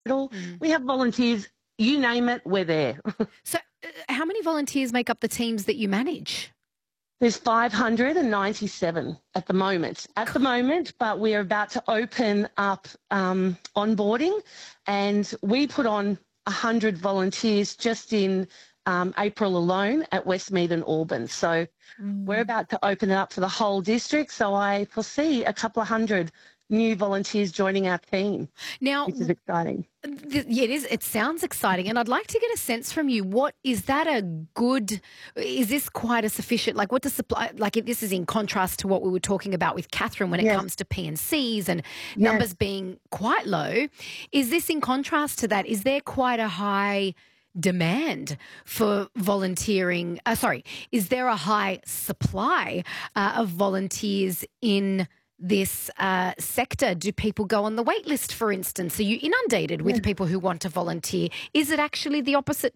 hospital. Mm. We have volunteers, you name it, we're there. So, how many volunteers make up the teams that you manage? There's 597 at the moment. But we're about to open up onboarding, and we put on 100 volunteers just in April alone at Westmead and Auburn. So we're Mm. about to open it up for the whole district. So I foresee a couple of hundred new volunteers joining our team, Now, which is exciting. yeah, it is. It sounds exciting, and I'd like to get a sense from you. What is that a good? Is this quite a sufficient? Like, what does supply? Like, this is in contrast to what we were talking about with Catherine when it Yes, comes to PNCs and numbers yes. being quite low. Is this in contrast to that? Is there quite a high demand for volunteering? Is there a high supply of volunteers in this sector? Do people go on the wait list, for instance? Are you inundated with people who want to volunteer? Is it actually the opposite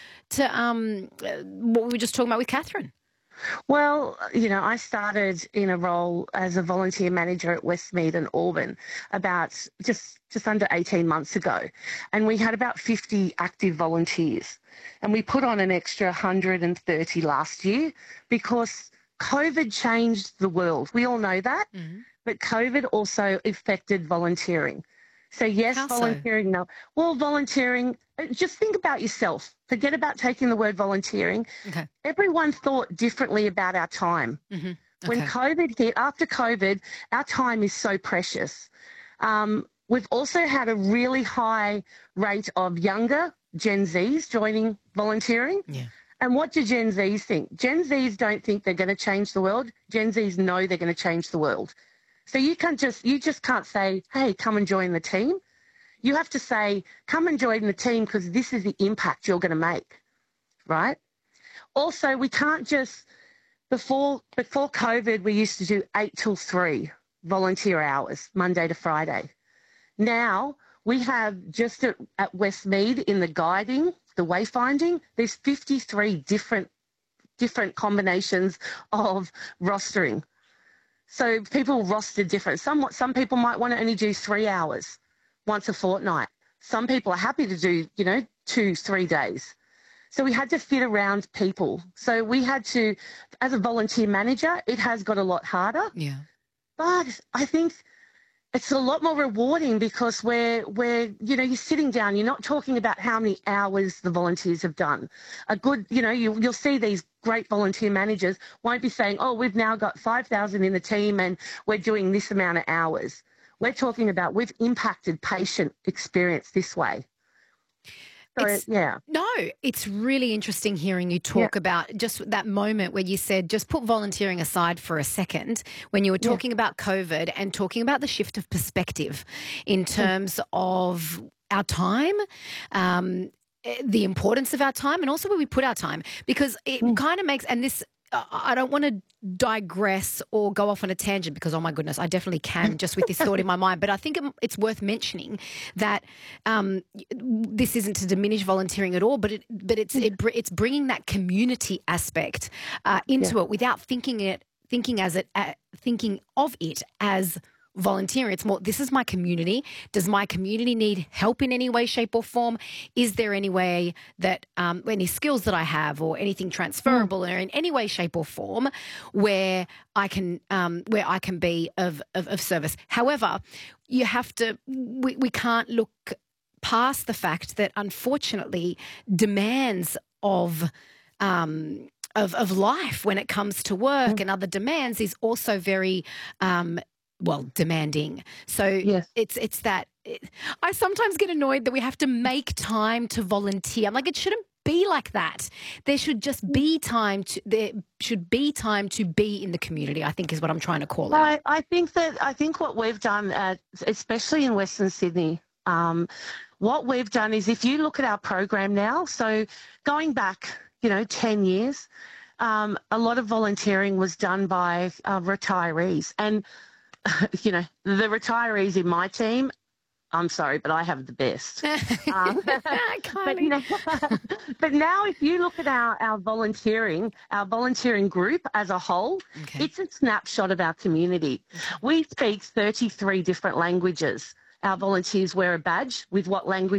to what we were just talking about with Catherine? Well, I started in a role as a volunteer manager at Westmead and Auburn about just under 18 months ago, and we had about 50 active volunteers, and we put on an extra 130 last year because COVID changed the world. We all know that, Mhm. but COVID also affected volunteering. So yes, How so? volunteering. No, well, volunteering. Just think about yourself. Forget about taking the word volunteering. Okay. Everyone thought differently about our time. Hmm. When Okay. COVID hit, after COVID, our time is so precious. We've also had a really high rate of younger Gen Zs joining volunteering. Yeah. And what do Gen Zs think? Gen Zs don't think they're going to change the world. Gen Zs know they're going to change the world. So you just can't say, hey, come and join the team. You have to say, come and join the team because this is the impact you're going to make, right? Also, we can't just, before COVID, we used to do 8 till 3 volunteer hours, Monday to Friday. Now we have just at Westmead in the guiding, the wayfinding, there's 53 different combinations of rostering. So people roster different. Some people might want to only do 3 hours once a fortnight. Some people are happy to do, 2-3 days. So we had to fit around people. So we had to, as a volunteer manager, it has got a lot harder. Yeah. But I think it's a lot more rewarding because you're sitting down, you're not talking about how many hours the volunteers have done. A good, you'll see these great volunteer managers won't be saying, oh, we've now got 5,000 in the team and we're doing this amount of hours. We're talking about we've impacted patient experience this way. So, It's yeah. no, it's really interesting hearing you Yeah. talk about just that moment where you said, just put volunteering aside for a second, when you were Yeah. talking about COVID and talking about the shift of perspective in terms of our time, the importance of our time, and also where we put our time, because it Mm. kind of makes, and this, I don't want to digress or go off on a tangent because, oh my goodness, I definitely can just with this thought in my mind. But I think it's worth mentioning that this isn't to diminish volunteering at all, but it's bringing that community aspect Yeah. into it without thinking of it as volunteering. It's more, this is my community. Does my community need help in any way, shape, or form? Is there any way that any skills that I have or anything Mm. transferable or in any way, shape, or form where I can be of service? However, you have to. We can't look past the fact that unfortunately demands of life when it comes to work Mm. and other demands is also very demanding. So Yes. it's that I sometimes get annoyed that we have to make time to volunteer. I'm like, it shouldn't be like that. There should just be time to be in the community, I think is what I'm trying to call out. I think what we've done, especially in Western Sydney, what we've done is if you look at our program now, so going back, 10 years, a lot of volunteering was done by retirees. And, the retirees in my team, I'm sorry, but I have the best. But, Kylie. but now if you look at our volunteering group as a whole, Okay. it's a snapshot of our community. We speak 33 different languages. our volunteers wear a badge with what language